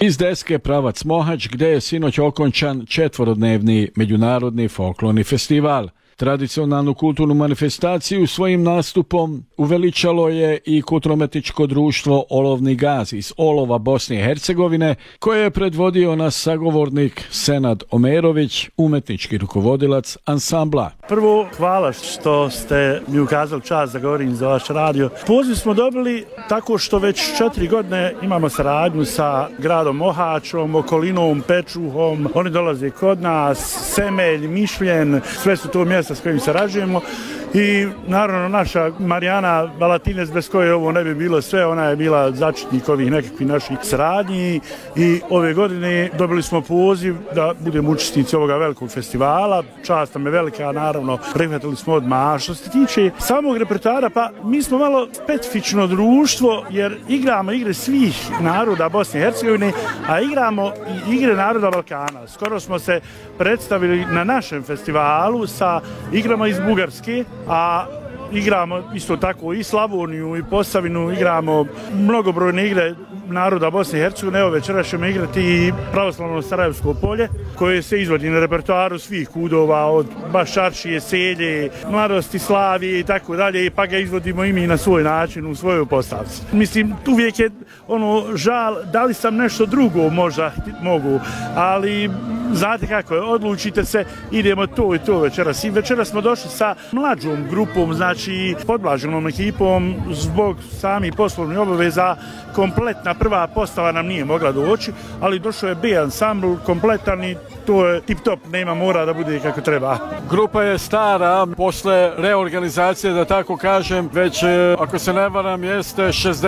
Iz Deske pravac Mohač, gdje je sinoć okončan četvorodnevni međunarodni folklorni festival. Tradicionalnu kulturnu manifestaciju svojim nastupom uveličalo je i kulturno-umjetničko društvo Olovni gaz iz Olova, Bosne i Hercegovine, koje je predvodio naš sagovornik Senad Omerović, umjetnički rukovodilac ansambla. Prvo, hvala što ste mi ukazali čast da govorim za vaš radio. Poziv smo dobili tako što već 4 godine imamo saradnju sa gradom Mohačom, okolinom, Pečuhom. Oni dolaze kod nas, Semelj, Mišljen, sve su to mjesta s kojim sarađujemo. I naravno naša Marijana Balatinec, bez koje ovo ne bi bilo sve, ona je bila začetnik ovih nekakvih naših saradnji i ove godine dobili smo poziv da budemo učesnici ovoga velikog festivala. Čast nam je velika, naravno, prihvatili smo odmah. Što se tiče samog repertoara, pa mi smo malo specifično društvo jer igramo igre svih naroda Bosne i Hercegovine, a igramo i igre naroda Balkana. Skoro smo se predstavili na našem festivalu sa igrama iz Bugarske, a igramo isto tako i Slavoniju i Posavinu, igramo mnogobrojne igre naroda Bosne i Hercegovine. Evo večeras ćemo igrati i pravoslavno Sarajevsko polje koje se izvodi na repertoaru svih kudova od Baščaršije, Selje, Mladosti, Slavije i tako dalje, pa ga izvodimo i mi na svoj način u svojoj postavci. Mislim, uvijek je žal, da li sam nešto drugo možda mogu, ali znate kako je, odlučite se, idemo to i to večeras. I večeras smo došli sa mlađom grupom, znači podblaženom ekipom, zbog samih poslovnih obaveza. Kompletna prva postava nam nije mogla doći, ali došao je B ansambl kompletan i to je tip top, nema, mora da bude kako treba. Grupa je stara, posle reorganizacije, da tako kažem, već, ako se ne varam, jeste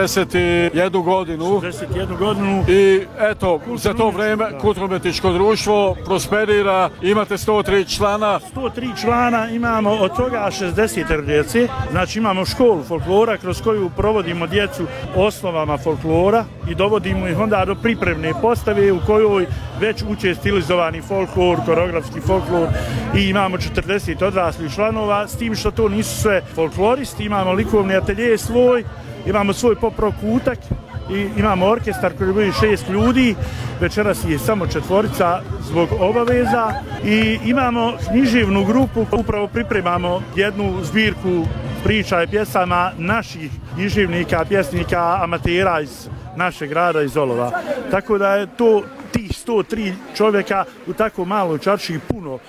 61 godinu. 61 godinu. I eto, za to vreme kulturno-umjetničko društvo prosperira, imate 103 člana. 103 člana imamo, od toga 60 djece, znači imamo školu folklora kroz koju provodimo djecu osnovama folklora i dovodimo ih onda do pripremne postave u kojoj već uče stilizovani folklor, koreografski folklor i imamo 40 odraslih članova, s tim što to nisu sve folkloristi, imamo likovni atelje svoj, imamo svoj pop-rock kutak i imamo orkestar koji broji 6 ljudi, večeras je samo 4 zbog obaveza i imamo književnu grupu, upravo pripremamo jednu zbirku priča i pjesama naših književnika, pjesnika, amatera iz našeg grada, iz Olova. Tako da je to tih 103 čovjeka u tako maloj čaršiji puno,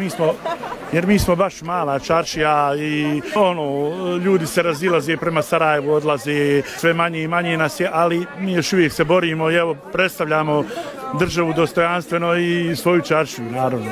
jer mi smo baš mala čaršija i ljudi se razilaze prema Sarajevu, odlaze, sve manje i manje nas je, ali mi još uvijek se borimo i evo predstavljamo državu dostojanstveno i svoju čaršiju, naravno.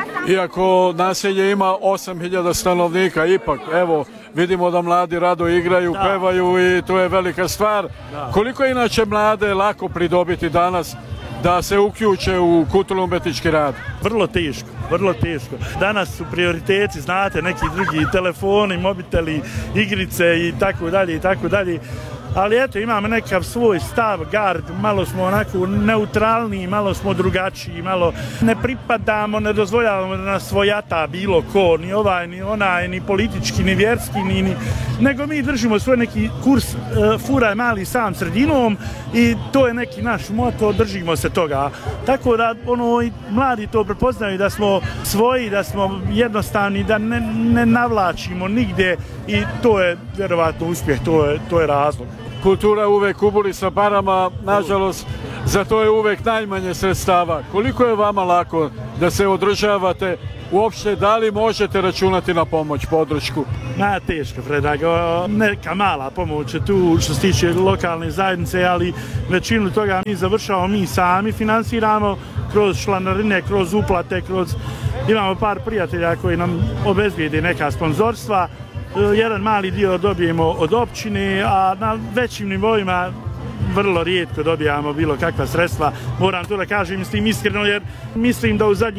Iako naselje ima 8000 stanovnika, ipak, evo, vidimo da mladi rado igraju, pevaju i to je velika stvar. Da. Koliko je inače mlade lako pridobiti danas da se uključe u kulturno-umjetnički rad? Vrlo teško, vrlo teško. Danas su prioriteti, znate, neki drugi telefoni, mobiteli, igrice i tako dalje i tako dalje. Ali eto, imamo nekav svoj stav, gard, malo smo onako neutralni, malo smo drugačiji, malo ne pripadamo, ne dozvoljavamo da nas svojata bilo ko, ni ovaj, ni onaj, ni politički, ni vjerski, nego mi držimo svoj neki kurs furaj mali sam sredinom i to je neki naš moto, držimo se toga. Tako da i mladi to prepoznaju da smo svoji, da smo jednostavni, da ne navlačimo nigdje i to je vjerovatno uspjeh, to je razlog. Kultura uvek ubuli sa parama, nažalost, za to je uvek najmanje sredstava. Koliko je vama lako da se održavate? Uopšte, da li možete računati na pomoć, podršku? Teško, Fredag. Neka mala pomoć je tu što se tiče lokalne zajednice, ali većinu toga mi završavamo, mi sami finansiramo kroz članarine, kroz uplate, imamo par prijatelja koji nam obezbijede neka sponzorstva. Jedan mali dio dobijemo od općine, a na većim nivoima vrlo rijetko dobijamo bilo kakva sredstva. Moram to da kažem s tim iskreno, jer mislim da u zadnjih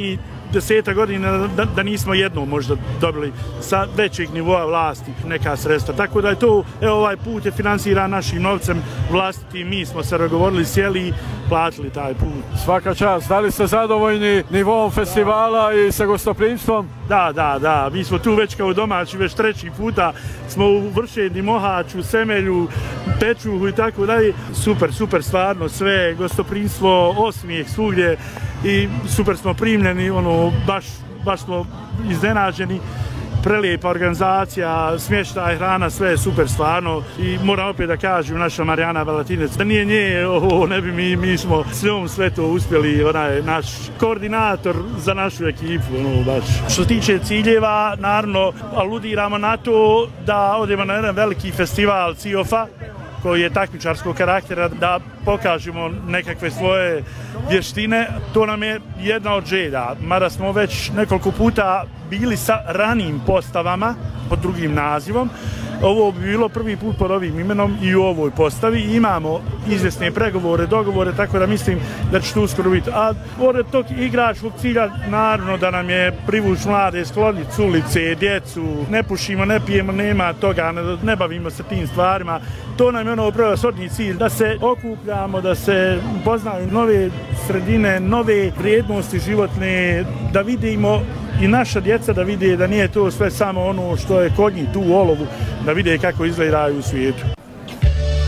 10 godina da nismo jednom možda dobili sa većeg nivoa vlasti neka sredstva. Tako da je to, evo ovaj put je financiran našim novcem vlastitim, mi smo se dogovorili, sjeli i platili taj put. Svaka čast, da li ste zadovoljni nivom festivala i sa gostoprimstvom? Da, mi smo tu već kao domaći, već 3. puta smo u Vršedni, Mohaču, Semelju, Pečuhu i tako dalje. Super, stvarno sve, gostoprimstvo, osmijeh svugdje i super smo primljeni, baš smo iznenađeni. Prelijepa organizacija, smještaj, hrana, sve je super stvarno i moram opet da kažem naša Marijana Valatinec, da nije nje, ne bi mi smo sve to uspjeli, ona je naš koordinator za našu ekipu, baš. Što se tiče ciljeva, naravno, aludiramo na to da odemo na jedan veliki festival CIOF-a, koji je takmičarskog karaktera, da pokažemo nekakve svoje vještine. To nam je jedna od želja, mada smo već nekoliko puta bili sa ranijim postavama pod drugim nazivom. Ovo bi bilo prvi put pod ovim imenom i u ovoj postavi. Imamo izvjesne pregovore, dogovore, tako da mislim da će to uskoro biti. A pored tog igračkog cilja, naravno da nam je privući mlade, skloniti s ulice, djecu, ne pušimo, ne pijemo, nema toga, ne bavimo se tim stvarima. To nam je ono prvenstveni cilj, da se okupljamo, da se poznaju nove sredine, nove vrijednosti životne, da vidimo i naša djeca da vide da nije to sve samo ono što je kod njih tu u olovu, da vide kako izgledaju u svijetu.